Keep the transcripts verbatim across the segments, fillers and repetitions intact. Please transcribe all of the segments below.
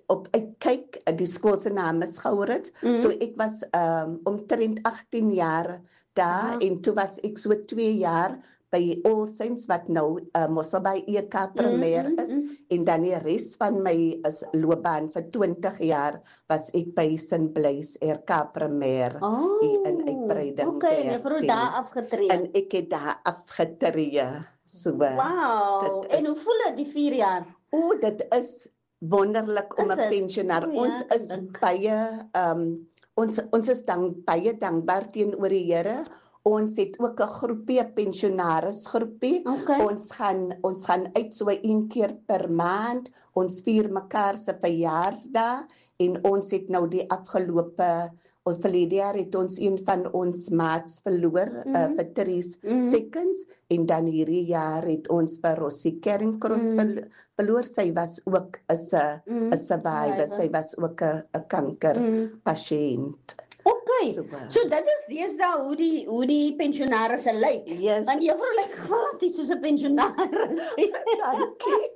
op uitkyk, die skool se naam is Gourits, mm. so ek was um, omtrent agttien jaar daar, uh-huh. en toe was ek so twee jaar by All Saints, wat nou uh, Mosselbaai E K Premier mm, is, mm, en dan die res van my is loopbaan vir twintig jaar, was ek by Saint Blaise R K Premier, oh, in uitbreiding. Oké, okay, en jy het daar afgetree. En ek het daar afgetree. So, wow, en hoe voel dit die vier jaar? O, dit is wonderlik om 'n pensionaar. Oh, ons ja, is dank. baie, um, ons, ons is dank, baie dankbaar teenoor die Here. Ons het ook 'n groepie, 'n pensionarisgroepie. Okay. Ons gaan ons gaan uit so een keer per maand. Ons vier mekaar se verjaarsdae en ons het nou die afgelope ons verlede jaar het ons een van ons maats verloor, mm -hmm. uh, vir Therese mm -hmm. Seconds, en dan hierdie jaar het ons vir Rosie Kerringcross mm -hmm. verloor. Sy was ook 'n mm -hmm. 'n survivor, sy was ook 'n 'n kanker mm -hmm. pasiënt. Okay, so, so dit is deesdae hoe die hoe die pensionarisse lyk. Yes. Want juffrou lyk glad nie soos 'n pensionaris. Dankie.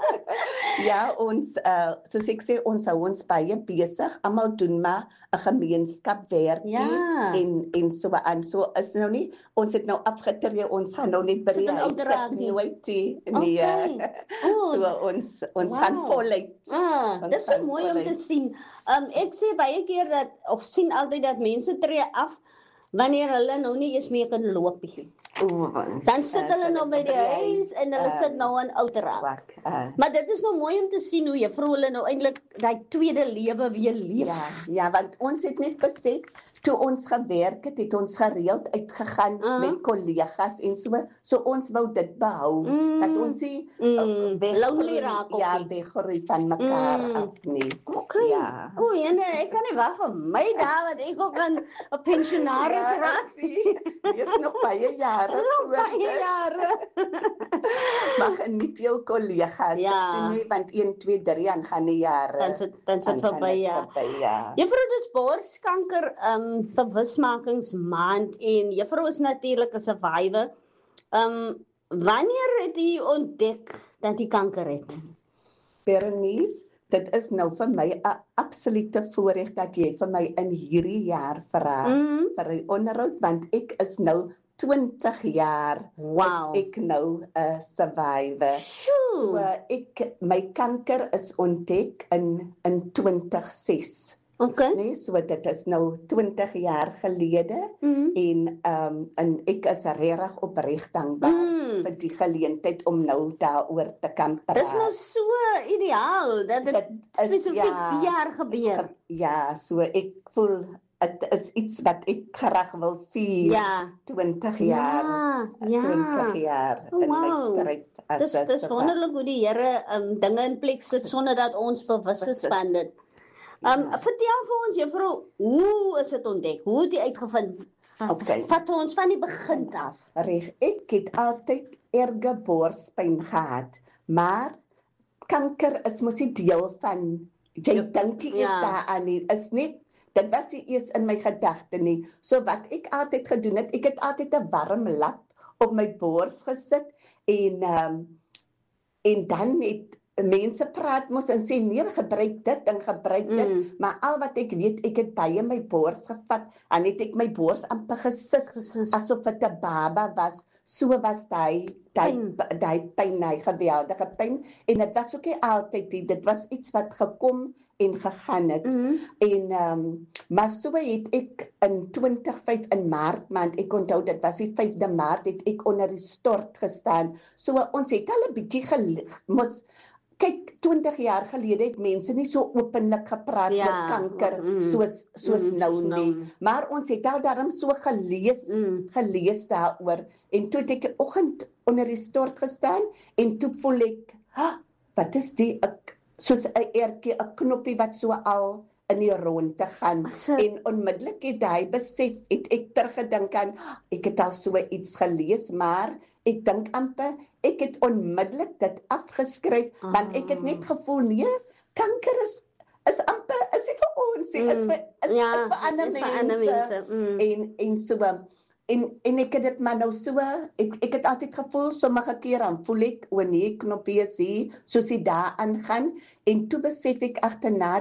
Ja, ons uh, soos ek sê, ons hou ons baie besig. Almal doen maar 'n gemeenskapwerk ja. en en so aan. So is nou nie, ons het nou afgetree, ons gaan nou net by die huis sit nie, weet jy. Nee. Okay. Oh. So ons ons wow. gaan voluit. Ah, dis so mooi om te sien. Um ek sê baie keer dat of sien altyd dat mense tree af wanneer hulle nou nie eens meer kan loop nie. Oh, dan sit hulle uh, nou by die huis en hulle uh, sit nou aan oud raak. Uh, maar dit is nou mooi om te sien hoe juffrou hulle nou eintlik daai tweede lewe weer leef. Ja, ja, want ons het net besef toe ons gewerk het, het ons gereeld uitgegaan uh -huh. met kollegas en so, so ons wou dit behou, mm. dat ons nie mm. lonely raak op ja, weggroei van mekaar mm. af nie. Okay. Ja. O, en ek kan nie wag vir my daar, want ek ook 'n pensionaris ja, raak. Jy is nog baie jare. Nog baie jare. Maar geniet jou kollegas, ja. nie, want een, twee, drie aan gaan die jare. Dan sit dan sit verby, ja. ja. Juffrou, dis borskanker um bewusmakingsmaand en juffrou is natuurlik 'n survivor. Um wanneer het u ontdek dat u kanker het? Berenice, dit is nou vir my 'n absolute voorreg dat jy vir my in hierdie jaar vra mm. vir 'n onderhoud, want ek is nou twintig jaar wow. is ek nou 'n survivor. Shoo. So ek my kanker is ontdek in in twintig ses. Okay. Nee, so dit is nou twintig jaar gelede mm -hmm. en um, en ek is regtig opreg dankbaar mm. vir die geleentheid om nou daaroor te kan praat. Dit is nou so ideaal dat dit spesifiek ja, die jaar gebeur. Ja, so ek voel dit is iets wat ek graag wil vier. Ja. twintig jaar. Ja, ja. twintig jaar oh, in wow. my stryd as Dis dis wonderlik hoe die Here um, dinge in plek sit sonder dat ons bewus is van dit. Um, ja. Vertel vir ons juffrou, hoe is dit ontdek? Hoe het jy uitgevind? Okay. Vat ons van die begin af. Reg, ek het altyd erge borspyn gehad, maar kanker is mos nie deel van jy ja. dink jy is ja. daaraan nie, is net dit was nie eers in my gedagte nie. So wat ek altyd gedoen het, ek het altyd 'n warm lap op my bors gesit en um, en dan het mense praat mos en sê nee, gebruik dit en gebruik dit, mm. maar al wat ek weet, ek het baie my bors gevat en het ek my bors amper gesis, asof dit 'n baba was. So was daai daai daai pyn, daai geweldige pyn, en dit was ook nie altyd die, dit was iets wat gekom en gegaan het. Mm. En um, maar so het ek in twintig vyf in Maart maand, ek onthou dit was die vyfde Maart, het ek onder die stort gestaan. So ons het al 'n bietjie gelig, mos kyk, twintig jaar gelede het mense nie so openlik gepraat ja, met kanker mm, soos soos mm, nou nie. no. Maar ons het al daarom so gelees, mm. gelees daaroor. En toe het ek 'n oggend onder die stort gestaan en toe voel ek, "Ha, wat is die ek, soos 'n ertjie, 'n knoppie wat so al in die ronde gaan." So, en onmiddellik het hy besef, het ek teruggedink aan, ek het al so iets gelees, maar ek dink amper, ek het onmiddellik dit afgeskryf, ah. want ek het net gevoel, nee, kanker is, is amper, is nie vir ons, mm. is, vir, is, ja, is vir ander is mense. Vir ander mense. Mm. En, en so, en, en ek het dit maar nou so, ek, ek het altyd gevoel, sommige keer dan voel ek, o nee, knoppie is hier, soos die daar aangaan, en toe besef ek agterna,